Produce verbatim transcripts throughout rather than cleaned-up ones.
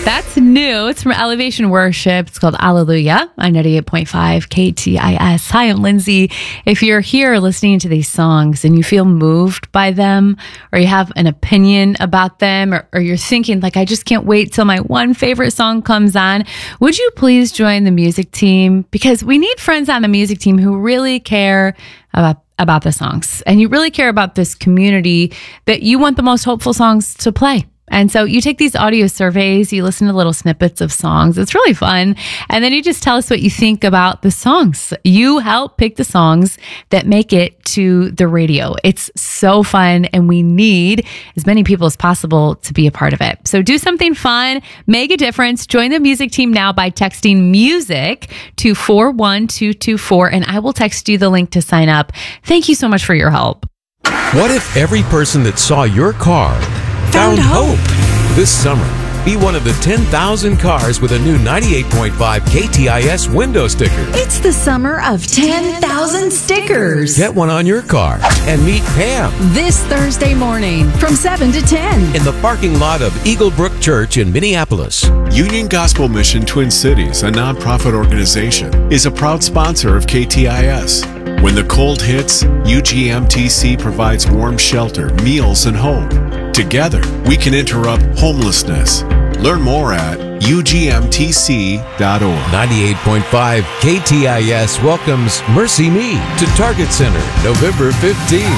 That's new. It's from Elevation Worship. It's called Alleluia on ninety-eight point five K T I S. Hi, I'm Lindsay. If you're here listening to these songs and you feel moved by them, or you have an opinion about them, or, or you're thinking, like, I just can't wait till my one favorite song comes on, would you please join the music team? Because we need friends on the music team who really care about about the songs, and you really care about this community, that you want the most hopeful songs to play. And so you take these audio surveys, you listen to little snippets of songs. It's really fun. And then you just tell us what you think about the songs. You help pick the songs that make it to the radio. It's so fun, and we need as many people as possible to be a part of it. So do something fun, make a difference. Join the music team now by texting music to four one two two four, and I will text you the link to sign up. Thank you so much for your help. What if every person that saw your car found hope? This summer, be one of the ten thousand cars with a new ninety-eight point five K T I S window sticker. It's the summer of ten thousand stickers. Get one on your car and meet Pam This Thursday morning from seven to ten. in the parking lot of Eagle Brook Church in Minneapolis. Union Gospel Mission Twin Cities, a nonprofit organization, is a proud sponsor of K T I S. When the cold hits, U G M T C provides warm shelter, meals, and hope. Together, we can interrupt homelessness. Learn more at U G M T C dot org. ninety-eight point five K T I S welcomes Mercy Me to Target Center November fifteenth.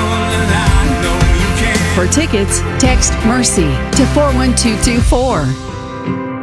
For tickets, text MERCY to four one two two four.